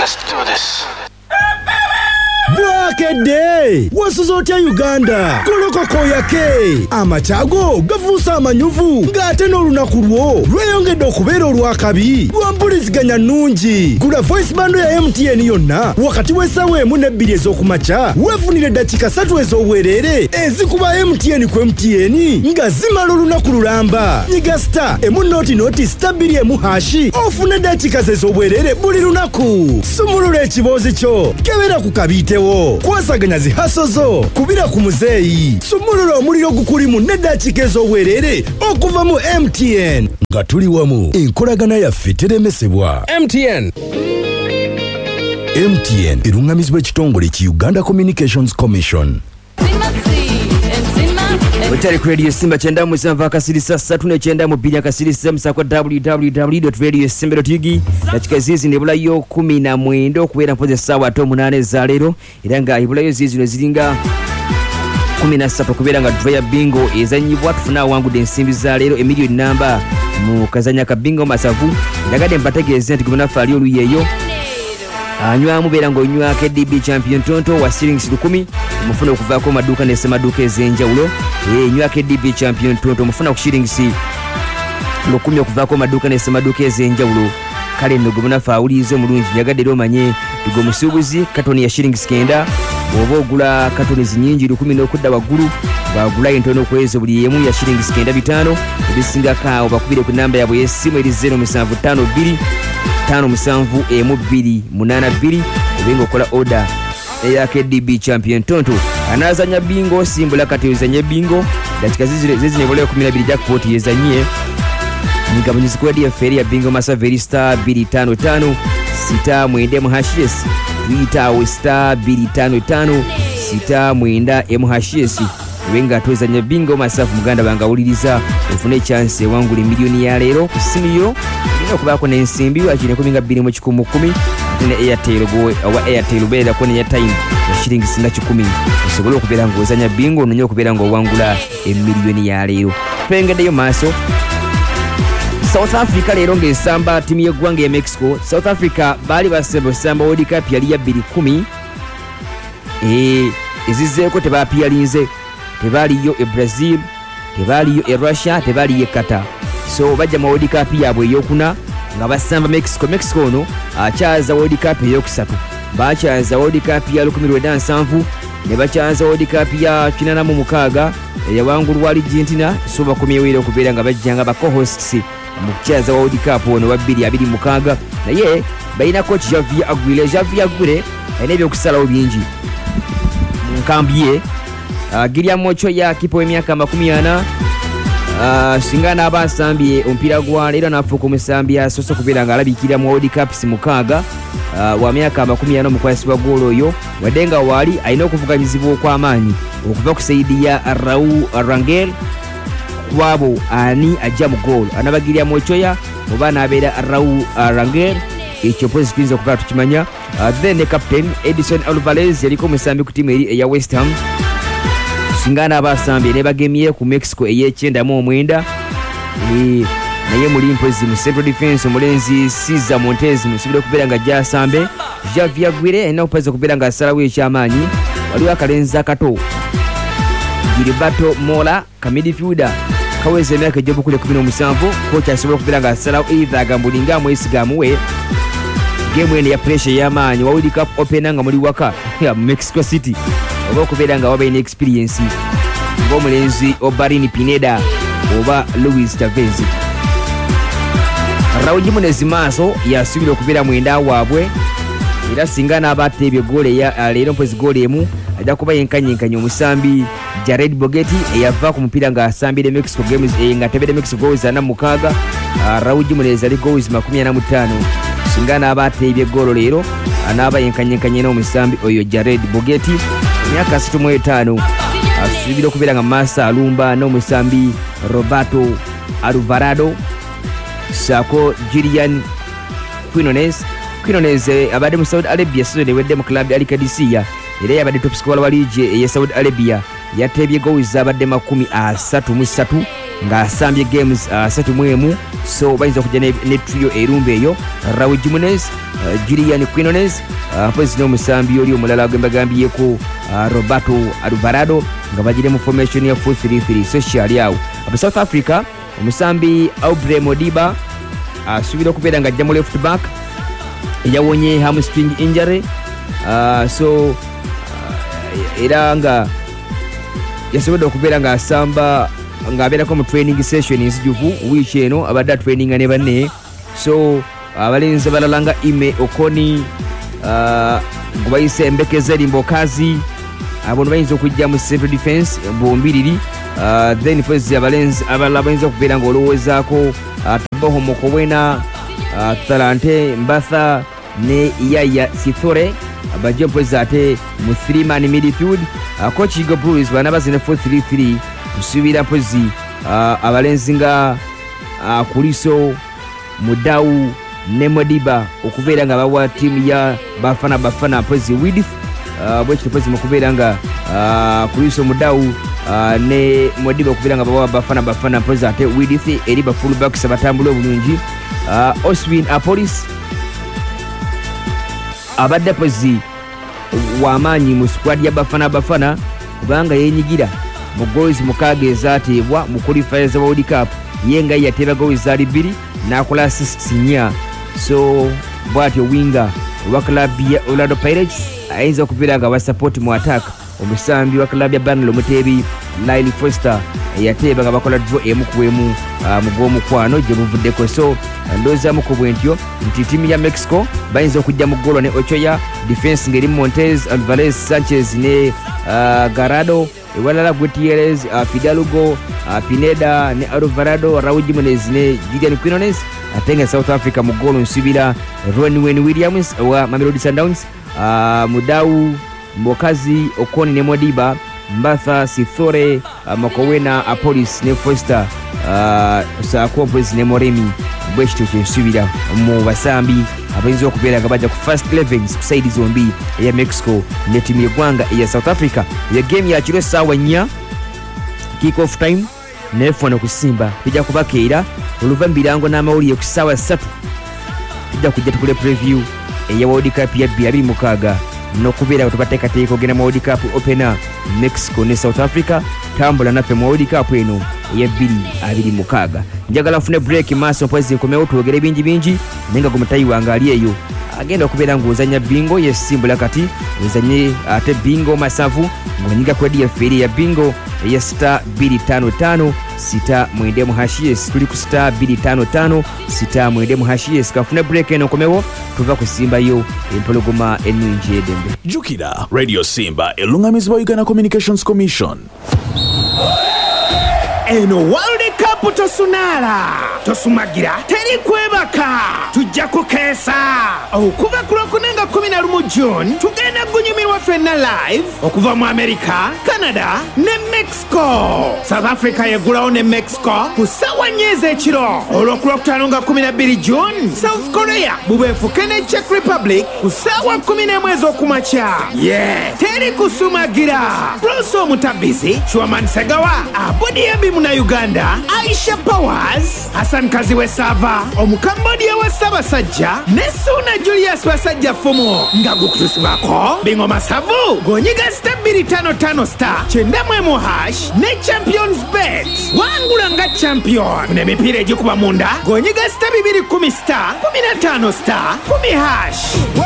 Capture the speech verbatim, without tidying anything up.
Let's do this. Bwakede wasuzotya Uganda kolokoko yake amachago gavusa amanyuvu ngate n'olunaku lwo lweyongedde okubeera olwakabi lwampuliziganya nungi. Gula voice bando ya M T N yonna wakati w'essaawa emu n'ebbiri ez'okumakya weefunire dakika ssatu ez'obwereere ezikuba M T N ku M T N nga zimala olunaku lulamba. Nyiga star emu noti noti star bbiri emu hashi ofune dakika ze ez'obwereere buli lunaku. Sumulula ekiboozi kyo kebera ku kabitewo kwasaganya zihaso zo kubira ku muzeeyi. Sumulula omuliro gukulimu n'eddakiika ez'obwereere okuva mu M T N nga tuli wamu enkolagana yaffe teremesebwa. M T N M T N erungamizibwa ekitongole ki Uganda Communications Commission. Otari ku Radio Simba kyenda musanvu akasirisa ssatu n'ekyenda mu bbiri akasirisa musako w w w dot radio simba dot u g. Dakika zizi nebulayo kumi na mwenda okubeera mpozi essaawa ate omunaana eza leero era nga ebulayo zizi ne ziringa kumi na ssatu okubeera nga dva ya bingo ezanyibwa tufuna awangudde ensimbi za leero emiliyoni namba mu kazanya ka bingo masavu. Ndagadde mbategeeze nti gumanafu ali oluyeeyo anywamu beera ng'onywa K D B champion tonto wa shillings lukumi mufuna okuvaako maduuka n'essemaduuka ez'enjawulo. Nywa K D B champion tonto mufuna ku shillings lukumi okuvaako maduuka n'essemaduuka ez'enjawulo. Kale nno gumunafu awuliize omulungi nyagadde era omanye tugo musuubuzi katoni ya shillings kenda bw'oba ogula katoni zinyingi lukumi n'okudda waggulu bw'agula entono okwezo buli emu ya shillings kenda bitaano ebisingako awo bakubire ku namba yabwe y'essimu eri zero musanvu ttaano bbiri ttaano musanvu emu bbiri munaana bbiri obenga okola order eya K D B champion tonto. Anazanya bingo simbula kati yezanye bingo dakika zizine voleo kumi na bbiri jackpot yezanye Nigabanyuzi kwa D F R ya bingo masa very star biri tano tano sita mwende muhashies Vita we star biri tano tano sita mwenda emuhashies wenga twezanya bingo masafu muganda banga uliriza ufune chance wanguli milioni ya lero kusimiyo ino kubako na ensimbi wachine kuminga biri mu kikumu kumi tune Airtel go wa Airtel beda kone ya time ya shilingi singa kikumi usobolo kubera ngo zanya bingo nonyo kubera ngo wangula emilioni ya lero pengede yo maso. South Africa lero ngesamba timu y'eggwanga ya Mexico. South Africa bali basebo samba World Cup yali ya bbiri kumi eh ezizeeko tebapiyalinze tebaliyo e Brazil tebaliyo e Russia tebaliyo e Qatar so bajja mu World Cup yabwe eyokuna nga basamba Mexico. Mexico no akyaza World Cup eyokusatu bakyaza World Cup ya lukumi lwenda nsanvu ne bakyaza World Cup ya kinana mu mukaaga eyawangulwa Argentina so bakomyewo okubeera nga bajjanga ba co-hosts mukyaza World Cup ono wa bbiri abiri mukaaga naye balina coach Javier Aguirre. Javier Aguirre alina ebyokusalawo bingi mu nkambi ye. Uh, Gilliam Mocho ya kipo emyaka makumi ana uh, singana abasambye omupiira gwa leero nafuuka omusambi asoose okubeera nga alabikira mu World Cup simukaaga uh, wa myaka makumi ana omukwasibwa goolo oyo wadde nga waali alina okuvuganyizibwa okw'amaanyi okuva ku saidi ya Raul Rangel kwabo ani ajja mu goal anabagiria Mochoya oba nabeera Raul Rangel ekyo pozi twinza okuba tukimanya. uh, then the captain Edison Alvarez yaliko musambi ku timu eri ya West Ham singana abasambye ne bagemye ku Mexico ey'ekyenda mu omwenda eh naye muli mpozi mu central defense omulenzi Cesar Montes musibire okubeera nga jasambe. Javier Aguirre ena okupaza okubeera nga asalawo ekyamaanyi waliwo akalenzi akato Gilberto Mola ka midfielder kaweze emyaka ejjobu kule kumi n'omusanvu kocha asobola okubeera nga asalawo either agambulinga amwesigamuwe game ene ya pressure y'amaanyi wa World Cup opener nga muli waka ya Mexico City oba okubeera nga waba ine experience ng'omulenzi Obarini Pineda oba Luis Chavez. Raul Jimenez maaso yasubira okubeera mwenda waabwe era singa n'abateebye goole ya leero mpozi goole emu ajja kuba yenkanyenkanya omusambi Jared Bogetti eyava ku mupiira nga asambire Mexico games e, nga tebere Mexico goals ana mukaaga. uh, Raul Jimenez ali goals makumi ana mu ttaano singa n'abateebye goolo leero anaaba yenkanyenkanya n'omusambi oyo Jared Bogetti emyaka asatu mu etaano asubira okubeera nga Massa alumba n'omusambi Roberto Alvarado sako Julian Quinones. Quinones abadde mu Saudi Arabia season ewedde mu club Ali Qadisiyah era yabadde top scorer wa league eya Saudi Arabia yateebye goals abadde makumi asatu mu ssatu ng'asambye games asatu mu emu, so bayinza okujja ne, ne trio erumba eyo. Raul Jimenez, uh, Julian Quinones, mpozi uh, n'omusambi oli omulala agembagambyeko uh, Roberto Alvarado nga bagire mu formation ya four three three. So kyali awo aba South Africa, omusambi Aubrey Modiba asuubira uh, okubeera ng'ajja mu left back yawonye hamstring injury, uh, so uh, era nga yasobodde okubeera ng'asamba ng'abeerako mu training session enzijuvu wiiki eno abadde atraininga ne banne. So abalenzi balala nga Ime Okoni, uh, gubayise Mbekeze Limbokazi, abo bayinza okujja mu central defense bombiriri. Uh, then pozi abalenzi abalala bayinza okubeera ng'olowoozaako uh, Taboho Mokowena, uh, Talante Mbatha ne Yaya Sithore abajja pozi ate mu three man midfield. uh, coach Igo Bruce bana bazine four three three nsubira pozi uh, abalenzi nga uh, Kuliso Mudau ne Modiba okubeera nga bawa timu ya Bafana Bafana pozi width uh, bwekito pozi mukubeera nga uh, Kuliso Mudau uh, ne Modiba okubeera nga bawa Bafana Bafana pozi ate width eri ba full backs abatambula obulungi. uh, Oswin Apolis abadde pozi w'amaanyi mu squad ya Bafana Bafana kubanga yenyigira mu goals mukaaga ezaateebwa mu qualifiers za World Cup, ye nga yateeba goals zaali bbiri n'akola assists nnya. So bw'atyo winga wa club ya Orlando Pirates ayinza okubeera nga basupport mu attack omusambi wa club ya Burnley omuteebi Lyle Foster yateeba nga bakola draw emu ku emu uh, mu gw'omukwano gye buvuddeko. So ndowoozamu ku bwentyo nti ttiimu ya Mexico bayinza okujja mu golo ne Ochoa, defense ng'eri Montez, Alvarez, Sanchez ne uh, Garado, ewalala Gutierrez, uh, Fidalgo, uh, Pineda ne Alvarado, Raul Jimenez ne Julian Quinones. Ate nga South Africa mu golo nsubira Ronwen Williams wa Mamelodi Sundowns, uh, Mudau Mbokazi, Okoni ne Modiba, Mbatha, Sithore, uh, Mokowena, Apolis ne Foster, uh, Sakompos ne Moremi. Bwekito kyensubira mu basambi abayinza okubeera nga bajja ku first elevens ku side zombi eya Mexico ne timu y'eggwanga eya South Africa. Ya game ya kiro essaawa nnya kick off time nefona kusimba tujja kubakeera oluva mbirango n'amawulire ku ssaawa ssatu tujja kujja tukule preview eya World Cup ya bbiri abiri mukaaga n'okubeera tubateekateeka ogenda mu World Cup opener Mexico ne South Africa. Tambula naffe mu World Cup eno eya bbiri abiri mukaaga. Njagala nfune break maaso mpozi nkomewo twogere bingi bingi naye nga gumutayi wange ali eyo agenda okubeera ng'ozanya bingo yesimbula kati ozanye ate bingo masavu ng'onyiga kwedi yaffe eri ya bingo eya star bbiri tano tano sita mwenda mu hashes. Tuli ku star bbiri tano tano sita mwenda mu hashes. Kafune break eno nkomewo tuva kusimbayo empologoma ennungi edembe. Jukira Radio Simba elungamizibwa Uganda Communications Commission. Eno World Cup tosunala tosumagira teri kwebaka tujja kukeesa okuva ku lwokunenga kumi na lumu June tugenda gunyumirwa ffenna live okuva mu America, Canada ne Mexico. South Africa yegulawo ne Mexico ku ssaawa nnya ez'ekiro. Olw'okulwokutaano nga kumi na bbiri June South Korea bubeefuke ne Czech Republic ku ssaawa kumi n'emu ez'okumakya. Ye teri kusumagira. Bruce Omutabizi, Chwaman Segawa, Abodi Ebimu na Uganda, Aisha Powers, Hassan Kaziwe Sava, Omukambodia wa Ssaabasajja ne Suna Julius Basajja Fumo nga gukutusibako bingo masavu gonyiga star bbiri tano tano star kyenda mu emu hash ne Champions Bet wangula nga champion n'emipiira egikuba munda gonyiga star bibiri kumi star kumi na ttaano star kumi hash.